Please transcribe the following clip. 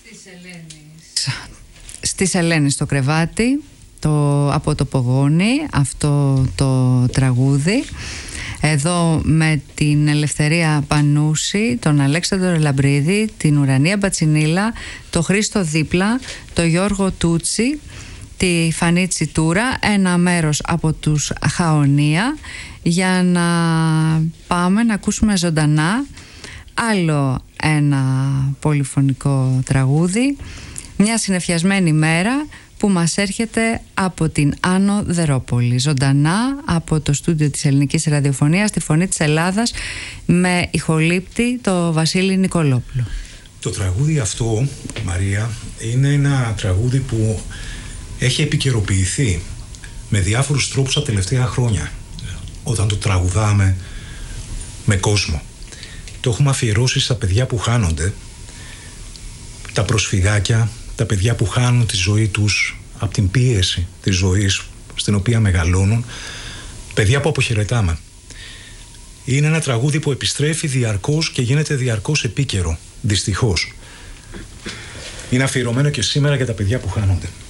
Στις Ελένης στο κρεβάτι, από το Πογόνι, αυτό το τραγούδι. Εδώ με την Ελευθερία Πανούση, τον Αλέξανδρο Λαμπρίδη, την Ουρανία Μπατσινίλα, το Χρήστο Δίπλα, το Γιώργο Τούτσι, τη Φανή Τσιτούρα, ένα μέρος από τους Χαονία, για να πάμε να ακούσουμε ζωντανά άλλο ένα πολυφωνικό τραγούδι, μια συνεφιασμένη μέρα, που μας έρχεται από την Άνω Δερόπολη, ζωντανά από το στούντιο της Ελληνικής Ραδιοφωνίας, τη Φωνή της Ελλάδας, με ηχολήπτη το Βασίλη Νικολόπουλο. Το τραγούδι αυτό, Μαρία, είναι ένα τραγούδι που έχει επικαιροποιηθεί με διάφορους τρόπους τα τελευταία χρόνια, όταν το τραγουδάμε με κόσμο. Το έχουμε αφιερώσει στα παιδιά που χάνονται, τα προσφυγάκια, τα παιδιά που χάνουν τη ζωή τους από την πίεση της ζωής στην οποία μεγαλώνουν, παιδιά που αποχαιρετάμε. Είναι ένα τραγούδι που επιστρέφει διαρκώς και γίνεται διαρκώς επίκαιρο, δυστυχώς. Είναι αφιερωμένο και σήμερα για τα παιδιά που χάνονται.